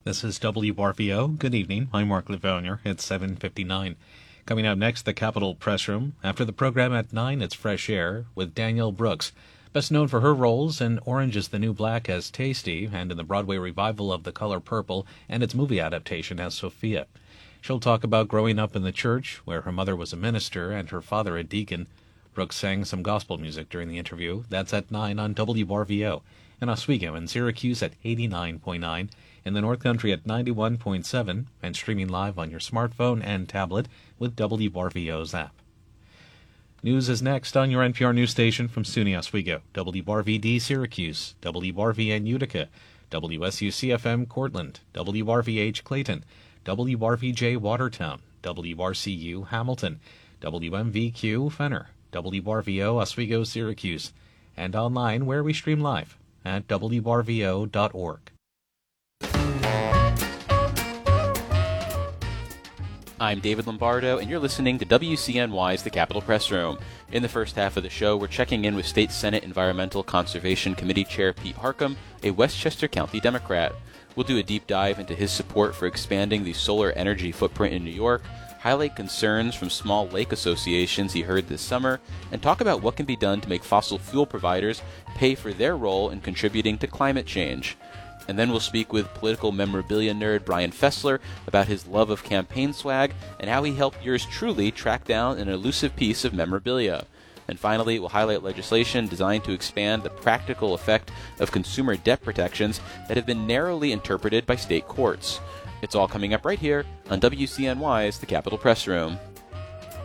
This is WRVO. Good evening. I'm Mark Livonia. It's 7:59. Coming up next, the Capitol Press Room. After the program at 9, it's Fresh Air with Danielle Brooks, best known for her roles in Orange is the New Black as Tasty and in the Broadway revival of The Color Purple and its movie adaptation as Sophia. She'll talk about growing up in the church, where her mother was a minister and her father a deacon. Brooks sang some gospel music during the interview. That's at 9 on WRVO. In Oswego and Syracuse at 89.9, in the North Country at 91.7, and streaming live on your smartphone and tablet with WRVO's app. News is next on your NPR news station from SUNY Oswego, WRVD Syracuse, WRVN Utica, WSUCFM Cortland, WRVH Clayton, WRVJ Watertown, WRCU Hamilton, WMVQ Fenner, WRVO Oswego Syracuse, and online where we stream live at WRVO.org. I'm David Lombardo, and you're listening to WCNY's The Capitol Press Room. In the first half of the show, we're checking in with State Senate Environmental Conservation Committee Chair Pete Harckham, a Westchester County Democrat. We'll do a deep dive into his support for expanding the solar energy footprint in New York, highlight concerns from small lake associations he heard this summer, and talk about what can be done to make fossil fuel providers pay for their role in contributing to climate change. And then we'll speak with political memorabilia nerd Brian Fessler about his love of campaign swag and how he helped yours truly track down an elusive piece of memorabilia. And finally, we'll highlight legislation designed to expand the practical effect of consumer debt protections that have been narrowly interpreted by state courts. It's all coming up right here on WCNY's The Capitol Press Room.